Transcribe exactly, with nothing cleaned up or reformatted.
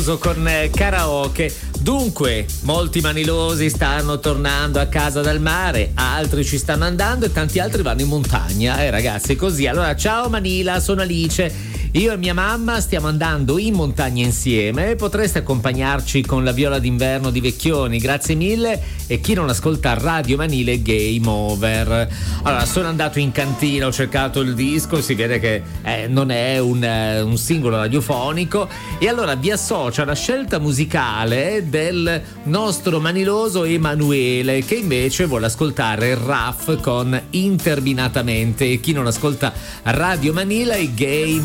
Maniloso con eh, karaoke. Dunque, molti manilosi stanno tornando a casa dal mare, altri ci stanno andando e tanti altri vanno in montagna. Eh ragazzi, così. Allora, ciao Manila, sono Alice. Io e mia mamma stiamo andando in montagna insieme. Potreste accompagnarci con la viola d'inverno di Vecchioni, grazie mille. E chi non ascolta Radio Manile, game over. Allora, sono andato in cantina, ho cercato il disco, si vede che eh, non è un, eh, un singolo radiofonico. E allora vi associo alla scelta musicale del nostro maniloso Emanuele, che invece vuole ascoltare il Raff con Interminatamente. E chi non ascolta Radio Manila è game